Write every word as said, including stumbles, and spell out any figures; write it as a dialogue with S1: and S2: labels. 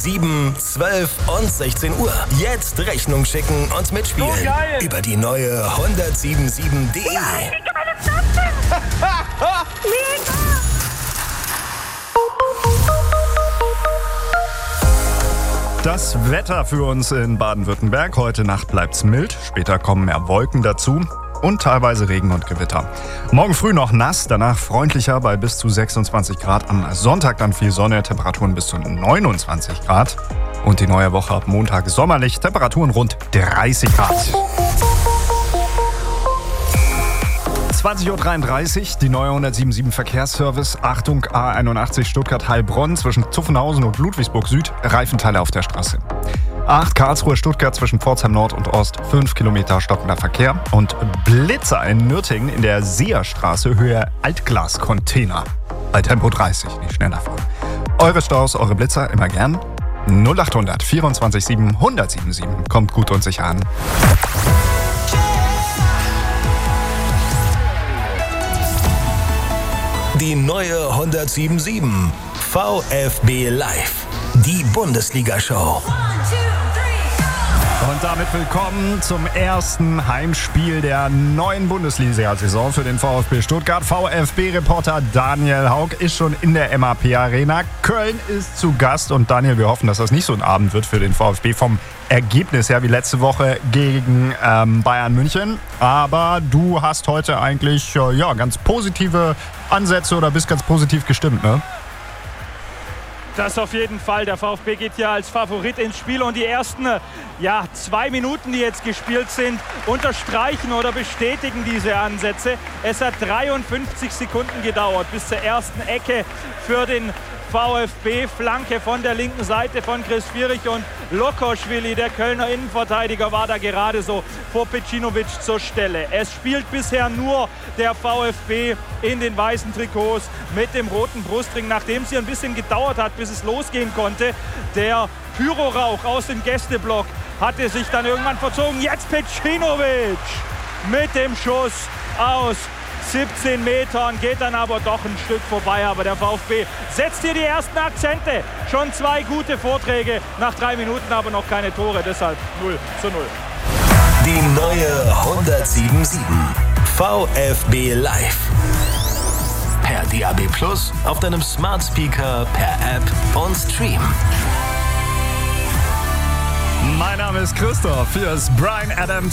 S1: sieben, zwölf und sechzehn Uhr. Jetzt Rechnung schicken und mitspielen.
S2: So geil.
S1: Über die neue hundertsiebenundsiebzig punkt de.
S3: Das Wetter für uns in Baden-Württemberg. Heute Nacht bleibt's mild, später kommen mehr Wolken dazu und teilweise Regen und Gewitter. Morgen früh noch nass, danach freundlicher bei bis zu sechsundzwanzig Grad. Am Sonntag dann viel Sonne, Temperaturen bis zu neunundzwanzig Grad. Und die neue Woche ab Montag sommerlich, Temperaturen rund dreißig Grad. zwanzig Uhr dreiunddreißig, die neue hundertsiebenundsiebzig Verkehrsservice. Achtung, A einundachtzig Stuttgart-Heilbronn zwischen Zuffenhausen und Ludwigsburg Süd. Reifenteile auf der Straße. A acht Karlsruhe-Stuttgart zwischen Pforzheim Nord und Ost. fünf Kilometer stockender Verkehr. Und Blitzer in Nürtingen in der Seerstraße Höhe Altglas-Container. Bei Tempo dreißig, nicht schneller fahren. Eure Staus, eure Blitzer, immer gern. null achthundert vierundzwanzig sieben hundertsiebenundsiebzig. Kommt gut und sicher an.
S1: Die neue hundertsiebenundsiebzig. VfB Live. Die Bundesliga-Show.
S3: Und damit willkommen zum ersten Heimspiel der neuen Bundesliga-Saison für den VfB Stuttgart. VfB-Reporter Daniel Haug ist schon in der M A P-Arena. Köln ist zu Gast. Und Daniel, wir hoffen, dass das nicht so ein Abend wird für den VfB vom Ergebnis her wie letzte Woche gegen ähm, Bayern München. Aber du hast heute eigentlich äh, ja, ganz positive Ansätze oder bist ganz positiv gestimmt, ne?
S2: Das auf jeden Fall. Der VfB geht ja als Favorit ins Spiel und die ersten ja, zwei Minuten, die jetzt gespielt sind, unterstreichen oder bestätigen diese Ansätze. Es hat dreiundfünfzig Sekunden gedauert bis zur ersten Ecke für den VfB. Flanke von der linken Seite von Chris Führig und Lokoschwili, der Kölner Innenverteidiger, war da gerade so vor Pecinovic zur Stelle. Es spielt bisher nur der VfB in den weißen Trikots mit dem roten Brustring, nachdem es hier ein bisschen gedauert hat, bis es losgehen konnte. Der Pyrorauch aus dem Gästeblock hatte sich dann irgendwann verzogen. Jetzt Pecinovic mit dem Schuss aus siebzehn Metern, geht dann aber doch ein Stück vorbei. Aber der VfB setzt hier die ersten Akzente. Schon zwei gute Vorträge nach drei Minuten, aber noch keine Tore. Deshalb null zu null.
S1: Die neue hundertsiebenundsiebzig. VfB Live. Per D A B Plus, auf deinem Smart Speaker, per App und Stream.
S3: Mein Name ist Christoph. Hier ist Bryan Adams.